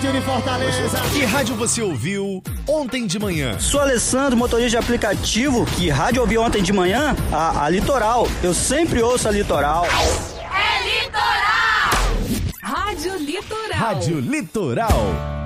Vídeo de Fortaleza. Que rádio você ouviu ontem de manhã? Sou Alessandro, motorista de aplicativo. Que rádio ouvi ontem de manhã? A Litoral. Eu sempre ouço a Litoral. É Litoral! Rádio Litoral. Rádio Litoral.